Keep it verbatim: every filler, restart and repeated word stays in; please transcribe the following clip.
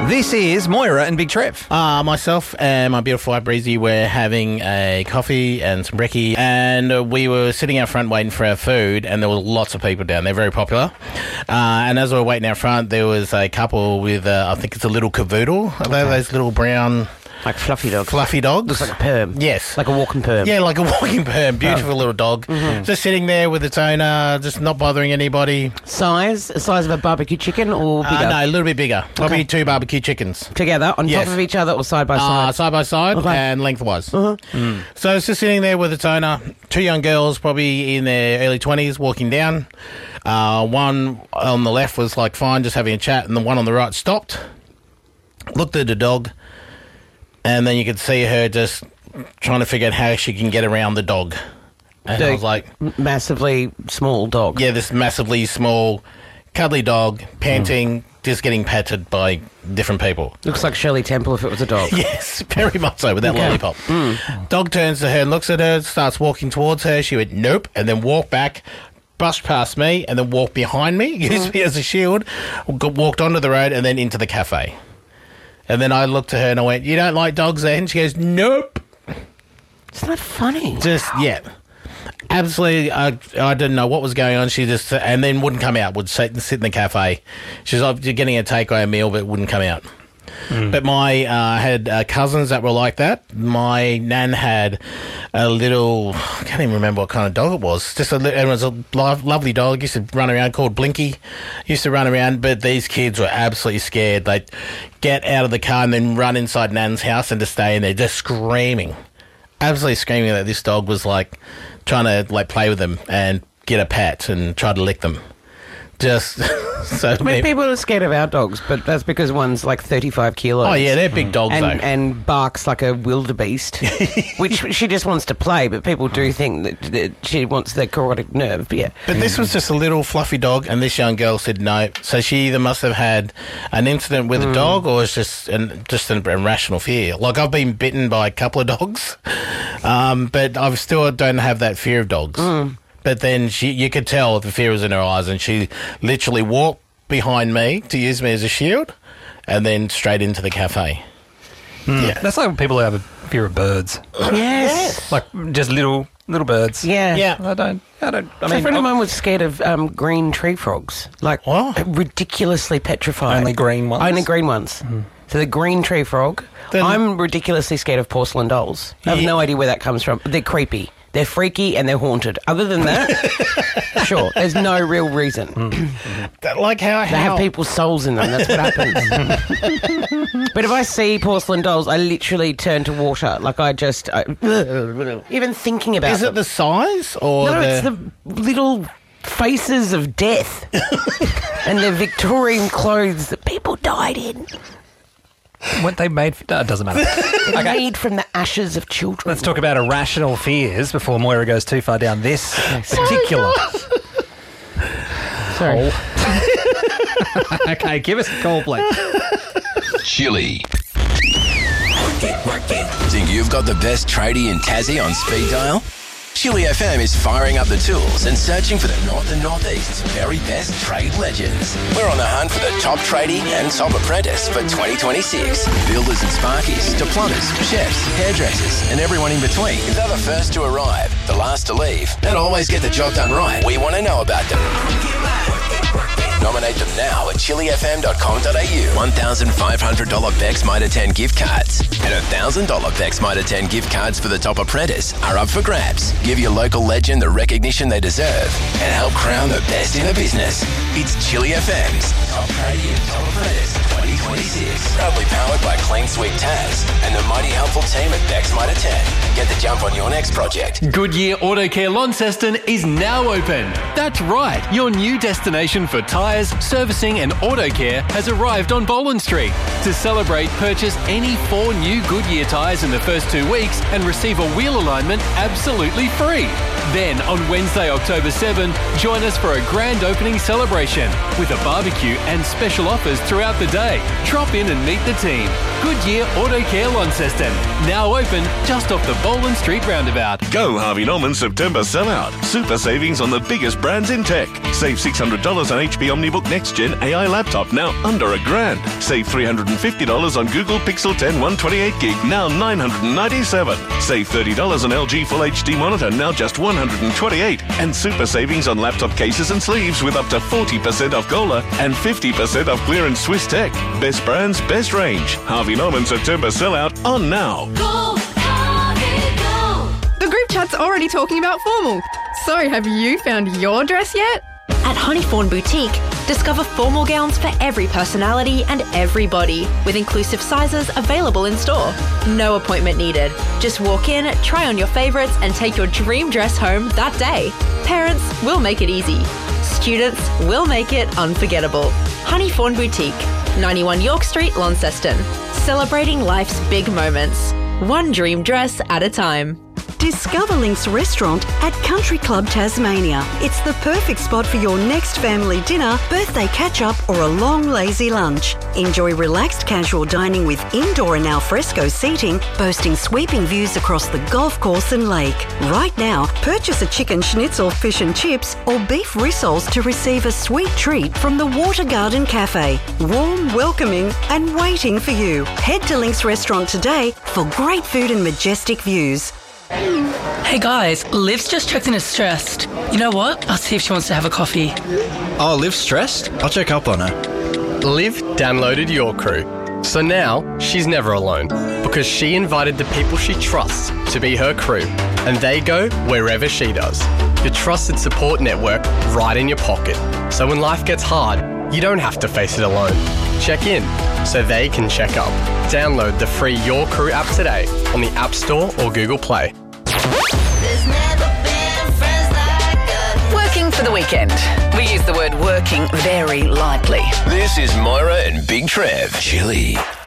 This is Moira and Big Trev. Uh, myself and my beautiful wife Breezy were having a coffee and some brekkie, and uh, we were sitting out front waiting for our food, and there were lots of people down there, very popular. Uh, and as we were waiting out front, there was a couple with, uh, I think it's a little cavoodle, okay. those little brown... Like fluffy dogs. Fluffy dogs. Looks like a perm. Yes. Like a walking perm. Yeah, like a walking perm. Beautiful oh. little dog. Mm-hmm. Just sitting there with its owner, just not bothering anybody. Size? The size of a barbecue chicken or bigger? Uh, no, a little bit bigger. Probably okay. two barbecue chickens. Together? On yes. top of each other or side by side? Uh, side by side okay. and lengthwise. Uh-huh. Mm. So it's just sitting there with its owner. Two young girls, probably in their early twenties, walking down. Uh, one on the left was like fine, just having a chat, and the one on the right stopped, looked at the dog, and then you could see her just trying to figure out how she can get around the dog. And the I was like... massively small dog. Yeah, this massively small, cuddly dog, panting, mm. just getting patted by different people. Looks like Shirley Temple if it was a dog. Yes, very much so, with that okay. lollipop. Mm. Dog turns to her and looks at her, starts walking towards her. She went, nope, and then walked back, brushed past me, and then walked behind me, used mm. me as a shield, walked onto the road, and then into the cafe. And then I looked at her and I went, you don't like dogs then? She goes, nope. It's not funny. Just, yeah. Absolutely, I, I didn't know what was going on. She just, and then wouldn't come out, would sit, sit in the cafe. She was like getting a takeaway meal, but wouldn't come out. Mm. But my, uh, had uh, cousins that were like that. My nan had a little, I can't even remember what kind of dog it was. Just a, it was a lo- lovely dog. Used to run around, called Blinky. Used to run around, but these kids were absolutely scared. They'd get out of the car and then run inside Nan's house and to stay in there, just screaming. Absolutely screaming that this dog was like trying to like play with them and get a pat and try to lick them. Just so I mean, people are scared of our dogs, but that's because one's like thirty-five kilos. Oh yeah, they're big dogs and, though, and barks like a wildebeest, which she just wants to play. But people do think that, that she wants the carotid nerve. But yeah, but this was just a little fluffy dog, and this young girl said no. So she either must have had an incident with mm. a dog, or it's just an, just an irrational fear. Like I've been bitten by a couple of dogs, um, but I still don't have that fear of dogs. Mm. But then she, you could tell the fear was in her eyes, and she literally walked behind me to use me as a shield, and then straight into the cafe. Mm. Yeah, that's like people who have a fear of birds. Yes, like just little little birds. Yeah, yeah. I don't. I don't. I so mean, a friend of mine was scared of um, green tree frogs, like what? ridiculously petrified. Only green ones. Only green ones. Mm. So the green tree frog. Then, I'm ridiculously scared of porcelain dolls. I have yeah. no idea where that comes from. They're creepy. They're freaky and they're haunted. Other than that, sure, there's no real reason. Mm. Like how, how... They have people's souls in them. That's what happens. But if I see porcelain dolls, I literally turn to water. Like I just... I, even thinking about Is them. it the size or No, the... it's the little faces of death. And the Victorian clothes that people died in. Weren't they made... For, no, it doesn't matter. They're okay. made from the ashes of children. Let's talk about irrational fears before Moira goes too far down this particular... Sorry. Okay, give us a call, please. Chili. Work it, work it. Think you've got the best tradie in Tassie on speed dial? Chili F M is firing up the tools and searching for the North and Northeast's very best trade legends. We're on the hunt for the top tradie and top apprentice for twenty twenty-six. Builders and sparkies to plumbers, chefs, hairdressers, and everyone in between. If they're the first to arrive, the last to leave, and always get the job done right, we want to know about them. Nominate them now at chili f m dot com dot a u. one thousand five hundred dollars Bex Mitre ten gift cards and one thousand dollars Bex Mitre ten gift cards for the top apprentice are up for grabs. Give your local legend the recognition they deserve and help crown the best in the business. It's Chili F M's Top Tradie and Top Apprentice twenty twenty-six. Proudly powered by Clean Sweep Taz and the mighty helpful team at Bex Mitre ten. Get the jump on your next project. Goodyear Auto Care Launceston is now open. That's right, your new destination for tyres, servicing and auto care has arrived on Boland Street. To celebrate, purchase any four new Goodyear tyres in the first two weeks and receive a wheel alignment absolutely free. Then, on Wednesday, October seventh, join us for a grand opening celebration with a barbecue and special offers throughout the day. Drop in and meet the team. Goodyear Auto Care Launceston. Launceston. Now open just off the Boland Street roundabout. Go Harvey Norman September sellout. Super savings on the biggest brands in tech. Save six hundred dollars on H P OmniBook Next Gen A I laptop, now under a grand. Save three hundred fifty dollars on Google Pixel ten one twenty-eight gig, now nine hundred ninety-seven dollars. Save thirty dollars on L G Full H D monitor, now just one hundred twenty-eight dollars. And super savings on laptop cases and sleeves with up to forty percent off Gola and fifty percent off clearance Swiss Tech. Best brands, best range. Harvey Norman September sellout on now. Go, Harvey, go. The group chat's already talking about formal. So have you found your dress yet? At Honeyfawn Boutique, discover formal gowns for every personality and every body, with inclusive sizes available in store. No appointment needed. Just walk in, try on your favourites, and take your dream dress home that day. Parents will make it easy. Students will make it unforgettable. Honeyfawn Boutique, ninety-one York Street, Launceston. Celebrating life's big moments, one dream dress at a time. Discover Link's restaurant at Country Club Tasmania. It's the perfect spot for your next family dinner, birthday catch-up or a long lazy lunch. Enjoy relaxed casual dining with indoor and alfresco seating, boasting sweeping views across the golf course and lake. Right now, purchase a chicken schnitzel, fish and chips or beef rissoles to receive a sweet treat from the Water Garden Cafe. Warm, welcoming and waiting for you. Head to Link's restaurant today for great food and majestic views. Hey guys, Liv's just checked in as stressed. You know what? I'll see if she wants to have a coffee. Oh, Liv's stressed? I'll check up on her. Liv downloaded Your Crew. So now she's never alone because she invited the people she trusts to be her crew and they go wherever she does. The trusted support network right in your pocket. So when life gets hard, you don't have to face it alone. Check in so they can check up. Download the free Your Crew app today on the App Store or Google Play. Working for the weekend. We use the word working very lightly. This is Moira and Big Trev. Chili.